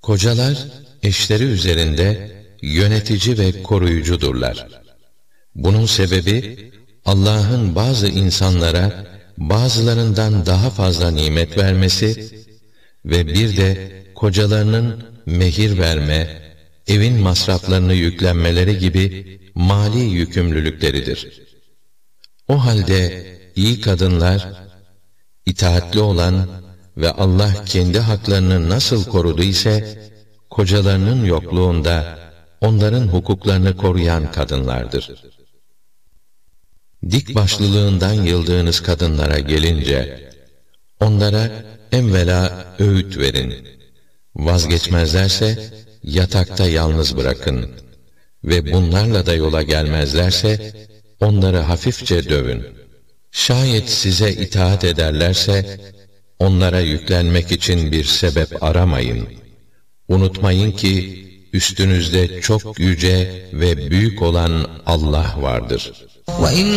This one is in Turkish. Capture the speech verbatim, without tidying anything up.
Kocalar, eşleri üzerinde yönetici ve koruyucudurlar. Bunun sebebi, Allah'ın bazı insanlara bazılarından daha fazla nimet vermesi ve bir de kocalarının mehir verme, evin masraflarını yüklenmeleri gibi mali yükümlülükleridir. O halde iyi kadınlar, itaatli olan ve Allah kendi haklarını nasıl korudu ise, kocalarının yokluğunda onların hukuklarını koruyan kadınlardır. Dik başlılığından yıldığınız kadınlara gelince, onlara evvela öğüt verin. Vazgeçmezlerse, yatakta yalnız bırakın ve bunlarla da yola gelmezlerse, onları hafifçe dövün. Şayet size itaat ederlerse, onlara yüklenmek için bir sebep aramayın. Unutmayın ki, üstünüzde çok yüce ve büyük olan Allah vardır.